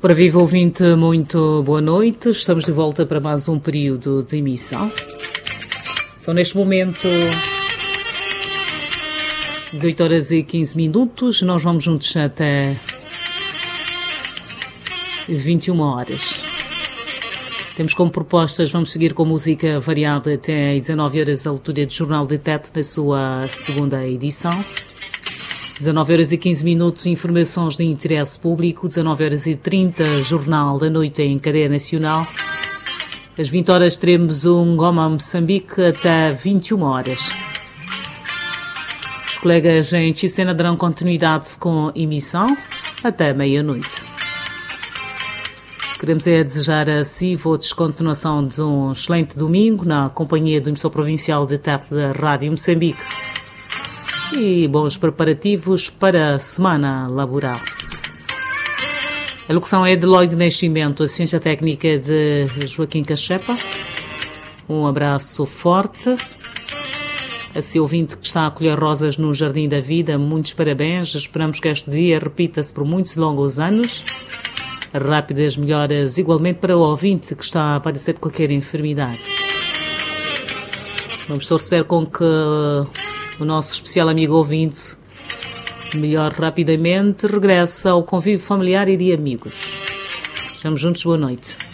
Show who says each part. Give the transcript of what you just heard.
Speaker 1: Para vivo ouvinte, muito boa noite. Estamos de volta para mais um período de emissão. São neste momento 18 horas e 15 minutos. Nós vamos juntos até 21 horas. Temos como propostas, vamos seguir com música variada até 19 horas, a altura do Jornal de TET, na sua segunda edição. 19 horas e 15 minutos, informações de interesse público. 19 horas e 30, Jornal da Noite em cadeia nacional. Às 20 horas teremos um Goma Moçambique até 21 horas. Os colegas em Chicena darão continuidade com emissão até meia-noite. Queremos desejar a si votos de continuação de um excelente domingo na companhia do emissor provincial de TET da Rádio Moçambique. E bons preparativos para a semana laboral. A locução é de Lloyd Nascimento, a ciência técnica de Joaquim Cachepa. Um abraço forte. A seu ouvinte que está a colher rosas no Jardim da Vida, muitos parabéns. Esperamos que este dia repita-se por muitos longos anos. Rápidas melhoras igualmente para o ouvinte que está a padecer de qualquer enfermidade. Vamos torcer com que o nosso especial amigo ouvinte melhore rapidamente, regressa ao convívio familiar e de amigos. Estamos juntos, boa noite.